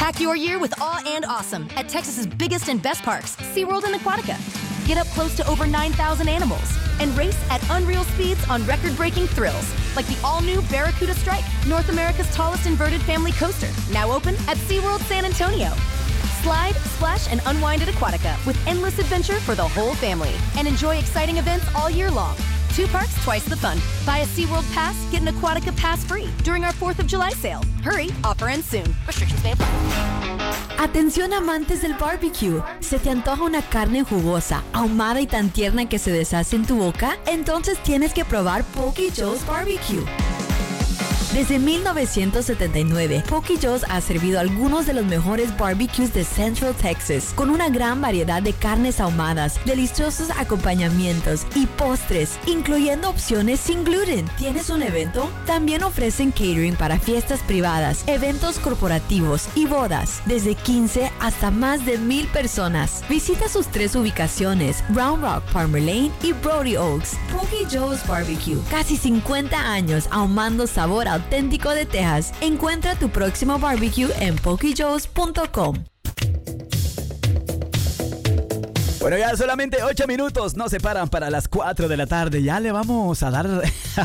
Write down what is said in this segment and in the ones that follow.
Pack your year with awe and awesome at Texas's biggest and best parks, SeaWorld and Aquatica. Get up close to over 9,000 animals and race at unreal speeds on record-breaking thrills, like the all-new Barracuda Strike, North America's tallest inverted family coaster, now open at SeaWorld San Antonio. Slide, splash, and unwind at Aquatica with endless adventure for the whole family. And enjoy exciting events all year long. 2 parks, twice the fun. Buy a SeaWorld pass, get an Aquatica pass free during our 4th of July sale. Hurry, offer ends soon. Restrictions may apply. Atención amantes del barbecue. ¿Se te antoja una carne jugosa, ahumada y tan tierna que se deshace en tu boca? Entonces tienes que probar Poke Joe's Barbecue. Desde 1979, Poke Joe's ha servido algunos de los mejores barbecues de Central Texas, con una gran variedad de carnes ahumadas, deliciosos acompañamientos y postres, incluyendo opciones sin gluten. ¿Tienes un evento? También ofrecen catering para fiestas privadas, eventos corporativos y bodas, desde 15 hasta más de 1,000 personas. Visita sus 3 ubicaciones, Round Rock, Palmer Lane y Brody Oaks. Poke Joe's Barbecue, casi 50 años ahumando sabor auténtico de Texas. Encuentra tu próximo barbecue en pokejoes.com. Bueno, ya solamente 8 minutos nos separan para las 4 de la tarde. Ya le vamos a dar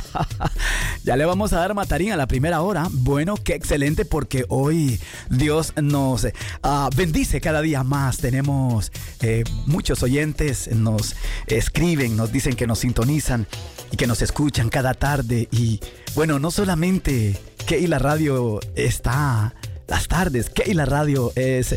matarín a la primera hora. Bueno, qué excelente, porque hoy Dios nos bendice cada día más. Tenemos muchos oyentes, nos escriben, nos dicen que nos sintonizan y que nos escuchan cada tarde. Y bueno, no solamente que la radio está las tardes, que la radio es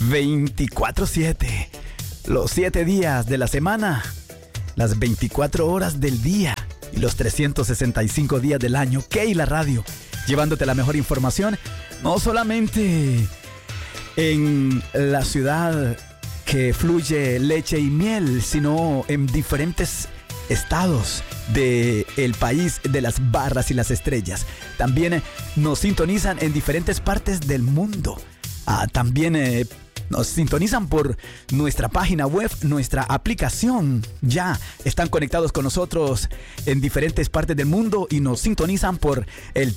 24/7. Los 7 días de la semana, las 24 horas del día y los 365 días del año. Keila Radio, llevándote la mejor información, no solamente en la ciudad que fluye leche y miel, sino en diferentes estados del país de las barras y las estrellas. También nos sintonizan en diferentes partes del mundo. También nos sintonizan por nuestra página web, nuestra aplicación. Ya están conectados con nosotros en diferentes partes del mundo y nos sintonizan por el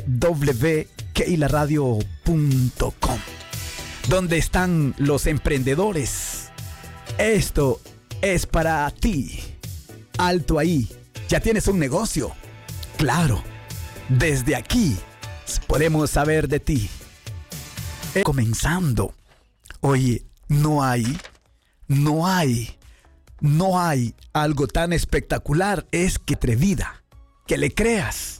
www.keilaradio.com. ¿Dónde están los emprendedores? Esto es para ti. Alto ahí. ¿Ya tienes un negocio? Claro. Desde aquí podemos saber de ti. Comenzando. Oye, no hay algo tan espectacular. Es que atrevida, que le creas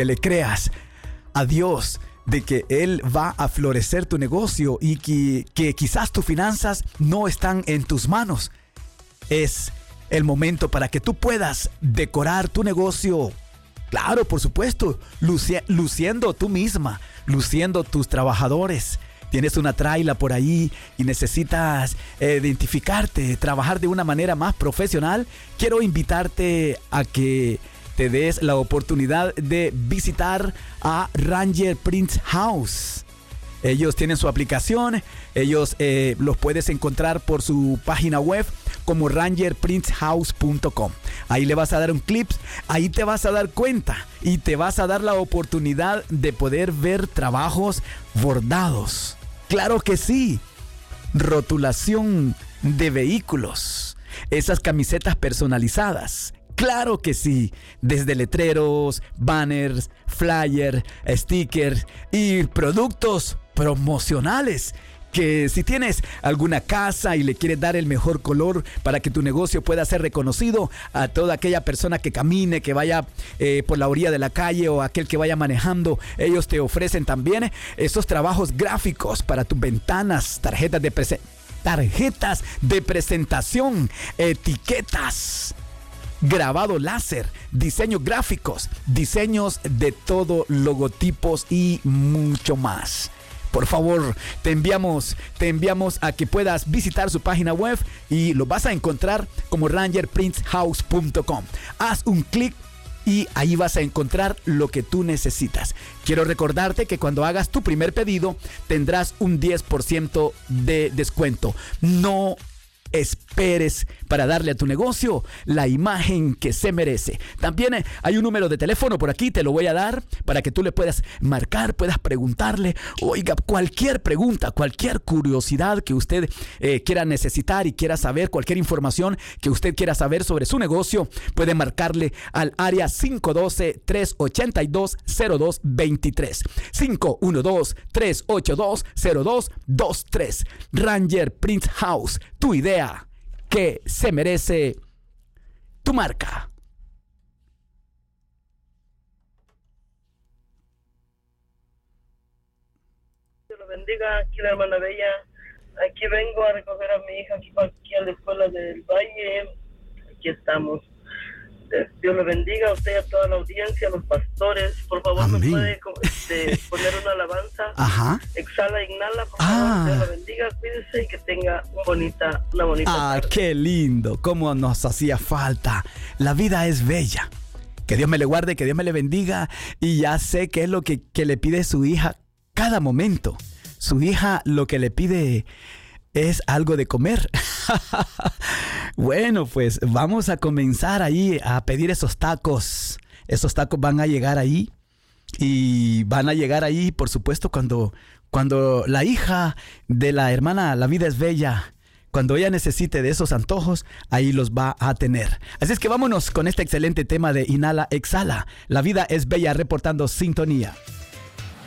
a Dios de que Él va a florecer tu negocio y que quizás tus finanzas no están en tus manos. Es el momento para que tú puedas decorar tu negocio. Claro, por supuesto, luciendo tú misma, luciendo tus trabajadores. Tienes una traila por ahí y necesitas identificarte, trabajar de una manera más profesional. Quiero invitarte a que te des la oportunidad de visitar a Ranger Print House. Ellos tienen su aplicación, ellos los puedes encontrar por su página web como rangerprinthouse.com. Ahí le vas a dar un clic, ahí te vas a dar cuenta y te vas a dar la oportunidad de poder ver trabajos bordados. Claro que sí, rotulación de vehículos, esas camisetas personalizadas. Claro que sí, desde letreros, banners, flyers, stickers y productos promocionales. Que si tienes alguna casa y le quieres dar el mejor color para que tu negocio pueda ser reconocido a toda aquella persona que camine, que vaya por la orilla de la calle o aquel que vaya manejando, ellos te ofrecen también esos trabajos gráficos para tus ventanas, tarjetas de presentación, etiquetas, grabado láser, diseños gráficos, diseños de todo, logotipos y mucho más. Por favor, te enviamos a que puedas visitar su página web y lo vas a encontrar como rangerprinthouse.com. Haz un clic y ahí vas a encontrar lo que tú necesitas. Quiero recordarte que cuando hagas tu primer pedido tendrás un 10% de descuento. No esperes para darle a tu negocio la imagen que se merece. También hay un número de teléfono por aquí, te lo voy a dar para que tú le puedas marcar, puedas preguntarle, oiga, cualquier pregunta, cualquier curiosidad que usted quiera necesitar y quiera saber, cualquier información que usted quiera saber sobre su negocio, puede marcarle al área 512-382-0223. 512-382-0223. Ranger Print House, tu idea que se merece tu marca. Dios lo bendiga, aquí la hermana Bella. Aquí vengo a recoger a mi hija aquí a la escuela del Valle. Aquí estamos. Dios le bendiga a usted y a toda la audiencia, a los pastores. Por favor, Amén. ¿me puede poner una alabanza? Ajá. Exhala, inhala, por favor. Dios la bendiga, cuídese y que tenga una bonita tarde. Qué lindo, cómo nos hacía falta. La vida es bella. Que Dios me le guarde, que Dios me le bendiga. Y ya sé qué es lo que le pide su hija cada momento. Su hija lo que le pide es algo de comer. Bueno, pues vamos a comenzar ahí a pedir esos tacos. Esos tacos van a llegar ahí. Y van a llegar ahí, por supuesto, cuando la hija de la hermana La Vida es Bella, cuando ella necesite de esos antojos, ahí los va a tener. Así es que vámonos con este excelente tema de Inhala, Exhala. La Vida es Bella reportando sintonía.